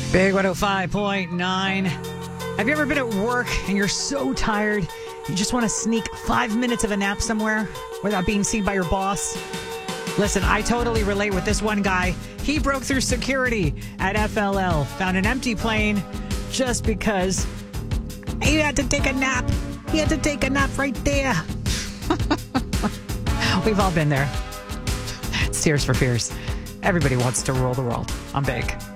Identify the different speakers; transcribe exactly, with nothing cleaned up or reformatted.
Speaker 1: Big one oh five point nine. Have you ever been at work and you're so tired, you just want to sneak five minutes of a nap somewhere without being seen by your boss? Listen, I totally relate with this one guy. He broke through security at F L L, found an empty plane just because he had to take a nap. He had to take a nap right there. We've all been there. It's Tears for Fears. Everybody wants to rule the world. I'm Big.